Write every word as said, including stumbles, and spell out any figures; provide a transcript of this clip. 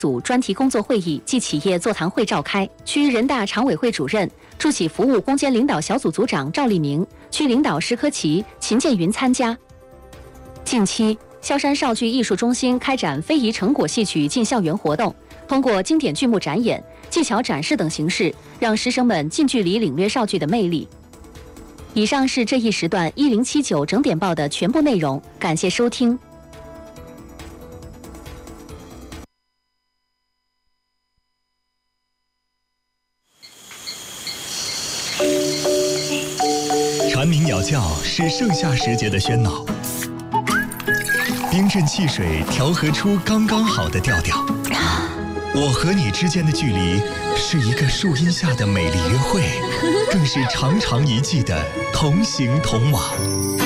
组专题工作会议暨企业座谈会召开，区人大常委会主任、助企服务攻坚领导小组组长赵立明、区领导石科奇、秦建云参加。近期，萧山少剧艺术中心开展非遗成果戏曲进校园活动，通过经典剧目展演、技巧展示等形式，让师生们近距离领略少剧的魅力。以上是这一时段一零七九整点报的全部内容，感谢收听。 蝉鸣鸟叫是盛夏时节的喧闹，冰镇汽水调和出刚刚好的调调。我和你之间的距离，是一个树荫下的美丽约会，更是长长一季的同行同往。